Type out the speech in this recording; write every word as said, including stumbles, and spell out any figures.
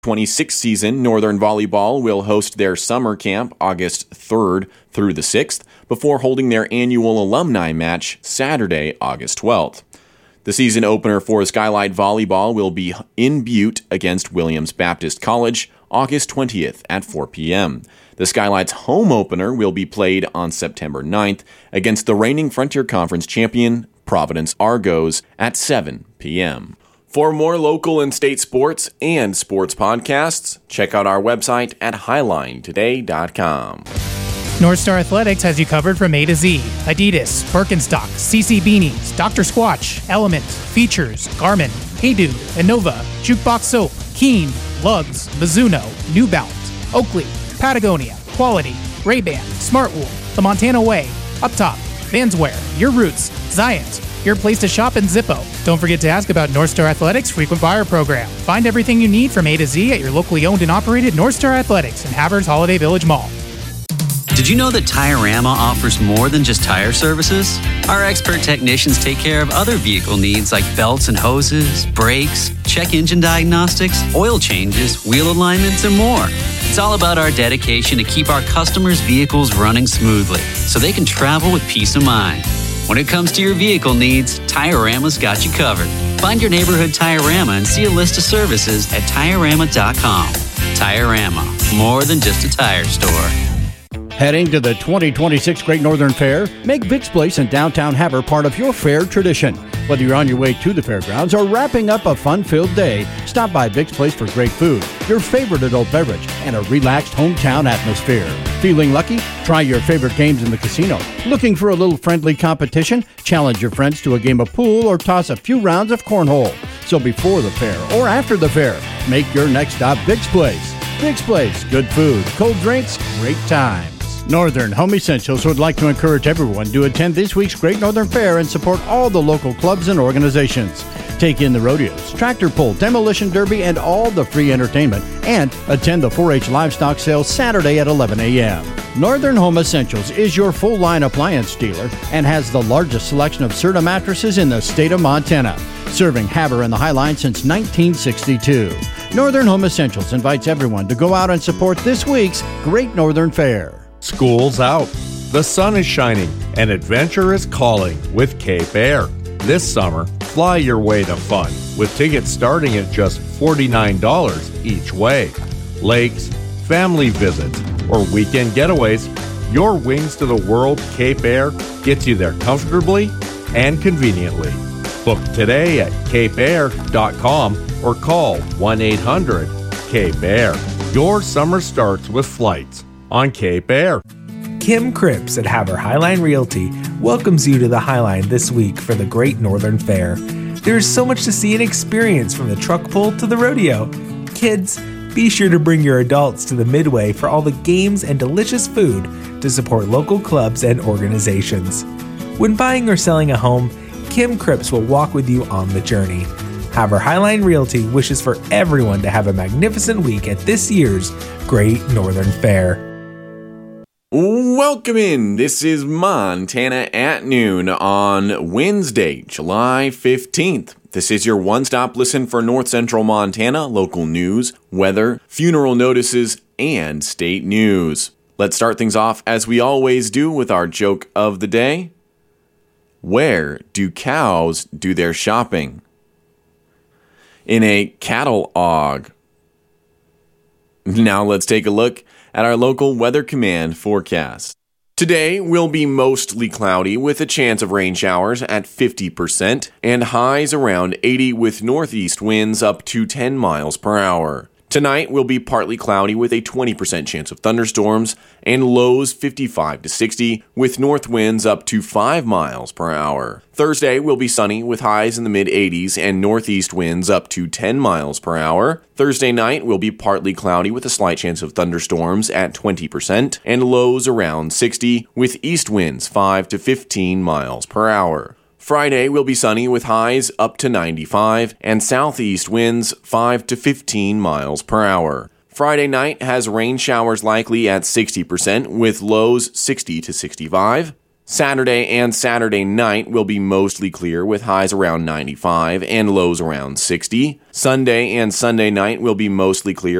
twenty-sixth season, Northern Volleyball will host their summer camp August third through the sixth before holding their annual alumni match Saturday, August twelfth. The season opener for Skylight Volleyball will be in Butte against Williams Baptist College August twentieth at four p.m. The Skylight's home opener will be played on September ninth against the reigning Frontier Conference champion Providence Argos at seven p.m. For more local and state sports and sports podcasts, check out our website at highline today dot com. North Star Athletics has you covered from A to Z. Adidas, Birkenstock, C C Beanies, Doctor Squatch, Element, Features, Garmin, Heydude, Innova, Jukebox Soap, Keen, Lugs, Mizuno, New Balance, Oakley, Patagonia, Quality, Ray-Ban, Smartwool, The Montana Way, Uptop, Vanswear, Your Roots, Zions, your place to shop in Zippo. Don't forget to ask about North Star Athletics Frequent Buyer Program. Find everything you need from A to Z at your locally owned and operated North Star Athletics in Havers Holiday Village Mall. Did you know that Tire-Rama offers more than just tire services? Our expert technicians take care of other vehicle needs like belts and hoses, brakes, check engine diagnostics, oil changes, wheel alignments, and more. It's all about our dedication to keep our customers' vehicles running smoothly so they can travel with peace of mind. When it comes to your vehicle needs, Tire-Rama's got you covered. Find your neighborhood Tire-Rama and see a list of services at tire rama dot com. Tire-Rama, more than just a tire store. Heading to the twenty twenty-six Great Northern Fair? Make Vic's Place in downtown Havre part of your fair tradition. Whether you're on your way to the fairgrounds or wrapping up a fun-filled day, stop by Vic's Place for great food, your favorite adult beverage, and a relaxed hometown atmosphere. Feeling lucky? Try your favorite games in the casino. Looking for a little friendly competition? Challenge your friends to a game of pool or toss a few rounds of cornhole. So before the fair or after the fair, make your next stop Vic's Place. Vic's Place, good food, cold drinks, great times. Northern Home Essentials would like to encourage everyone to attend this week's Great Northern Fair and support all the local clubs and organizations. Take in the rodeos, tractor pull, demolition derby, and all the free entertainment, and attend the four H livestock sale Saturday at eleven a.m. Northern Home Essentials is your full-line appliance dealer and has the largest selection of Serta mattresses in the state of Montana, serving Havre and the Highline since nineteen sixty-two. Northern Home Essentials invites everyone to go out and support this week's Great Northern Fair. School's out, the sun is shining, and adventure is calling with Cape Air. This summer, fly your way to fun with tickets starting at just forty-nine dollars each way. Lakes, family visits, or weekend getaways, your Wings to the World Cape Air gets you there comfortably and conveniently. Book today at cape air dot com or call one eight hundred Cape Air. Your summer starts with flights on Cape Air. Kim Cripps at Havre Highline Realty welcomes you to the Highline this week for the Great Northern Fair. There is so much to see and experience from the truck pull to the rodeo. Kids, be sure to bring your adults to the Midway for all the games and delicious food to support local clubs and organizations. When buying or selling a home, Kim Cripps will walk with you on the journey. Havre Highline Realty wishes for everyone to have a magnificent week at this year's Great Northern Fair. Welcome in. This is Montana at Noon on Wednesday, July fifteenth. This is your one-stop listen for North Central Montana, local news, weather, funeral notices, and state news. Let's start things off as we always do with our joke of the day. Where do cows do their shopping? In a cattle og. Now let's take a look at our local Weather Command forecast. Today will be mostly cloudy with a chance of rain showers at fifty percent and highs around eighty with northeast winds up to ten miles per hour. Tonight will be partly cloudy with a twenty percent chance of thunderstorms and lows fifty-five to sixty with north winds up to five miles per hour. Thursday will be sunny with highs in the mid eighties and northeast winds up to ten miles per hour. Thursday night will be partly cloudy with a slight chance of thunderstorms at twenty percent and lows around sixty with east winds five to fifteen miles per hour. Friday will be sunny with highs up to ninety-five and southeast winds five to fifteen miles per hour. Friday night has rain showers likely at sixty percent with lows sixty to sixty-five. Saturday and Saturday night will be mostly clear with highs around ninety-five and lows around sixty. Sunday and Sunday night will be mostly clear